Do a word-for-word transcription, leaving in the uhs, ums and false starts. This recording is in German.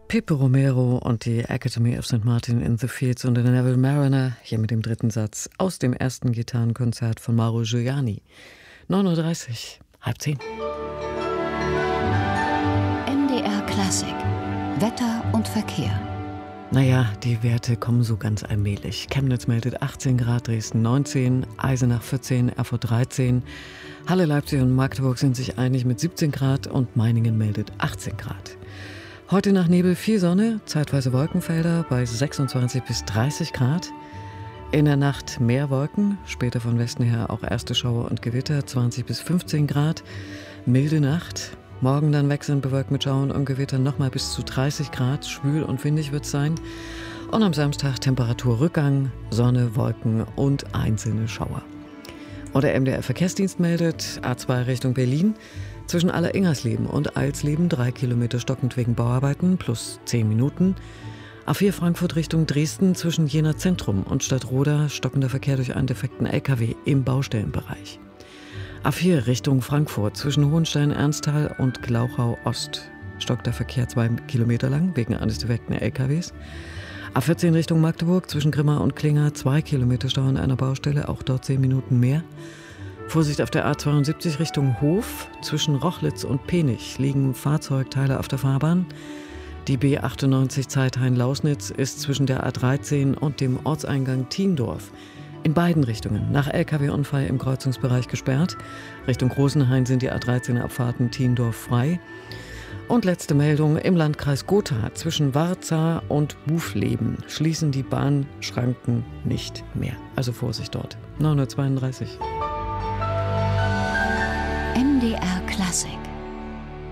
Pepe Romero und die Academy of Saint Martin in the Fields und der Neville Mariner, hier mit dem dritten Satz aus dem ersten Gitarrenkonzert von Mauro Giuliani. neun Uhr dreißig, halb zehn. M D R Klassik, Wetter und Verkehr. Naja, die Werte kommen so ganz allmählich. Chemnitz meldet achtzehn Grad, Dresden neunzehn, Eisenach vierzehn, Erfurt dreizehn. Halle, Leipzig und Magdeburg sind sich einig mit siebzehn Grad und Meiningen meldet achtzehn Grad. Heute nach Nebel viel Sonne, zeitweise Wolkenfelder bei sechsundzwanzig bis dreißig Grad. In der Nacht mehr Wolken, später von Westen her auch erste Schauer und Gewitter, zwanzig bis fünfzehn Grad. Milde Nacht. Morgen dann wechselnd bewölkt mit Schauern und Gewittern nochmal bis zu dreißig Grad. Schwül und windig wird es sein. Und am Samstag Temperaturrückgang, Sonne, Wolken und einzelne Schauer. Und der M D R Verkehrsdienst meldet, A zwei Richtung Berlin, zwischen Aller-Ingersleben und Eilsleben drei Kilometer stockend wegen Bauarbeiten plus zehn Minuten. A vier Frankfurt Richtung Dresden zwischen Jena Zentrum und Stadtroda stockender Verkehr durch einen defekten L K W im Baustellenbereich. A vier Richtung Frankfurt zwischen Hohenstein-Ernsthal und Glauchau Ost stockt der Verkehr zwei Kilometer lang wegen eines defekten L K Ws. A vierzehn Richtung Magdeburg zwischen Grimma und Klinger zwei Kilometer Stau an einer Baustelle, auch dort zehn Minuten mehr. Vorsicht auf der A zweiundsiebzig Richtung Hof. Zwischen Rochlitz und Penich liegen Fahrzeugteile auf der Fahrbahn. Die B achtundneunzig Zeithain-Lausnitz ist zwischen der A dreizehn und dem Ortseingang Thiendorf in beiden Richtungen nach L K W-Unfall im Kreuzungsbereich gesperrt. Richtung Rosenhain sind die A dreizehner Abfahrten Thiendorf frei. Und letzte Meldung, im Landkreis Gotha zwischen Warza und Bufleben schließen die Bahnschranken nicht mehr. Also Vorsicht dort. neun Uhr zweiunddreißig. M D R Klassik.